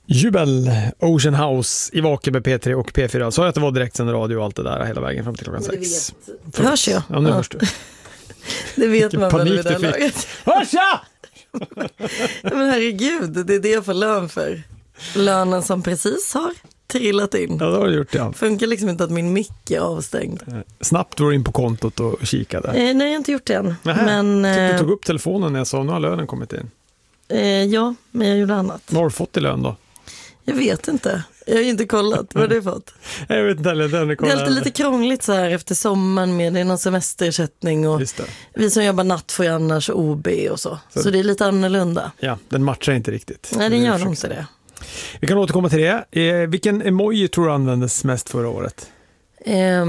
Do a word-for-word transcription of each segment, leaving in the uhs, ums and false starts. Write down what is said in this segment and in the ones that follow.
Jubel, Ocean House i Vaken med P tre och P fyra. Så att det var direktsänd radio och allt det där hela vägen fram till klockan sex. Det hörs jag. Ja, nu ja. hörs du. Det vet man väl vid det här laget. Hörs jag! Men herregud, det är det jag får lön för. Lönen som precis har trillat in. Ja, det har du gjort, ja. Funkar liksom inte att min mick är avstängd. Snabbt var du in på kontot och kikade. Eh, nej, jag har inte gjort det än. Nähä, men, eh, du tog eh, upp telefonen när jag sa nu har lönen kommit in. Eh, ja, men jag gjorde annat. Vad har du fått i lön då? Jag vet inte. Jag har ju inte kollat. Vad har du fått? Jag vet inte heller. Den är det är alltid lite krångligt så här efter sommaren med det är någon semesterersättning och vi som jobbar natt får ju annars O B och så. Så, så det är lite annorlunda. Ja, den matchar inte riktigt. Nej, den gör nog inte det. Vi kan återkomma till det. Eh, vilken emoji tror du användes mest förra året? Eh,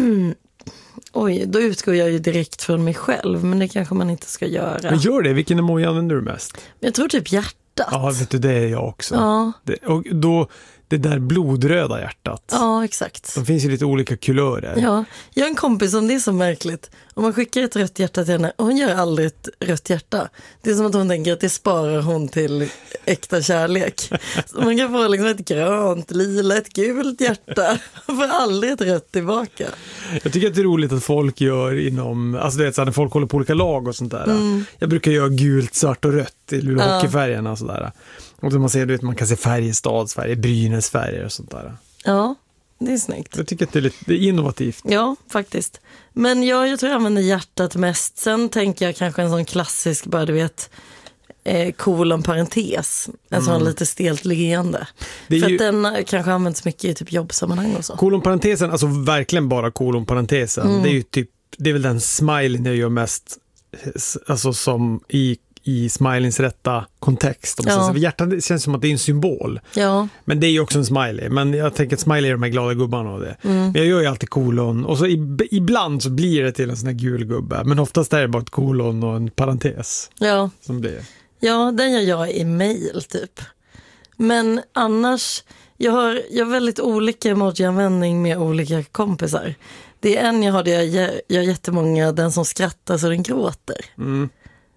oj, då utgår jag ju direkt från mig själv, men det kanske man inte ska göra. Men gör det. Vilken emoji använder du mest? Jag tror typ hjärtat. Ja, vet du, det är jag också. Ja. Det, och då det där blodröda hjärtat. Ja, exakt. De finns ju lite olika kulörer. Ja, jag har en kompis som det är så märkligt. Om man skickar ett rött hjärta till henne, och hon gör aldrig ett rött hjärta. Det är som att hon tänker att det sparar hon till äkta kärlek. Så man kan få liksom ett grönt, lila, ett gult hjärta. För aldrig ett rött tillbaka. Jag tycker att det är roligt att folk gör inom, alltså du vet så här, när folk håller på olika lag och sånt där. Mm. Jag brukar göra gult, svart och rött i Luleå ja. Hockeyfärgerna och sådär. Och då man ser, du vet, man kan se Färjestadsfärger, Brynäsfärger och sånt där. Ja, det är snyggt. Jag tycker att det är lite det är innovativt. Ja, faktiskt. Men jag, jag tror jag använder hjärtat mest. Sen tänker jag kanske en sån klassisk, bara du vet, eh, kolon parentes. En mm. sån lite stelt leende. För ju... att den kanske används mycket i typ jobbsammanhang och så. Kolon parentesen, alltså verkligen bara kolon parentesen. Mm. Det är ju typ, det är väl den smileyn jag gör mest, alltså som i i smilings rätta kontext. Ja. Hjärtat känns som att det är en symbol. Ja. Men det är ju också en smiley. Men jag tänker att smiley är de här glada gubbarna och det. Mm. Men jag gör ju alltid kolon. Och så ibland så blir det till en sån här gul gubbe. Men oftast är det bara ett kolon och en parentes. Ja. Som blir. Ja, den gör jag i mail typ. Men annars, jag har, jag har väldigt olika emoji-användning med olika kompisar. Det är en jag har där jag gör, jag har jättemånga, den som skrattar så den gråter. Mm.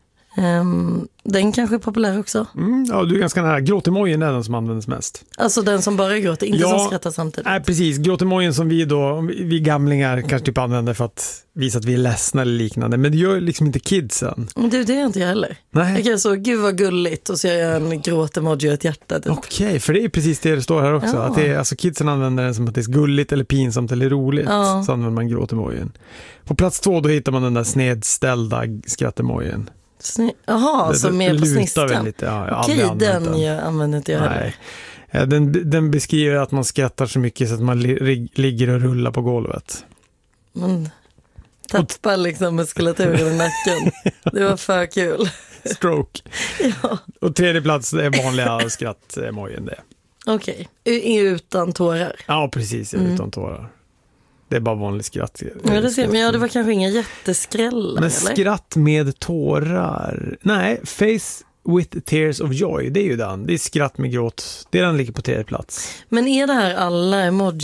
Um, den kanske är populär också. Mm, ja, du är ganska nära. Gråtemojin är den som används mest. Alltså den som bara gråter, inte ja, som skrattar samtidigt. Nej, precis. Gråtemojin som vi då, vi gamlingar kanske typ använder för att visa att vi är ledsna eller liknande. Men det gör liksom inte kidsen. Du, det är inte jag heller. Nej. Jag kan så, gud vad gulligt. Och så gör jag en gråtemoji och ett hjärta. Typ. Okej, okay, för det är precis det det står här också. Ja. Att det är, alltså kidsen använder den som att det är gulligt eller pinsamt eller roligt. Ja. Så använder man gråtemojin. På plats två då hittar man den där snedställda skrattemojin. Jaha, som är på sniskan. Lite, ja, okej, den, den jag använder inte jag heller. Ja, den, den beskriver att man skrattar så mycket så att man li, ligger och rullar på golvet. Man tappar liksom muskulaturen i nacken. Det var för kul. Stroke. Ja. Och tredje plats är vanliga skratt-emojin det. Okej, okay. Utan tårar. Ja, precis, mm. utan tårar. Det är bara vanlig skratt. Ja, det ser, men ja, det var kanske inga jätteskrällar. Men skratt eller? Med tårar. Nej, face with tears of joy. Det är ju den. Det är skratt med gråt. Det är den ligger på tredje plats. Men är det här alla emoji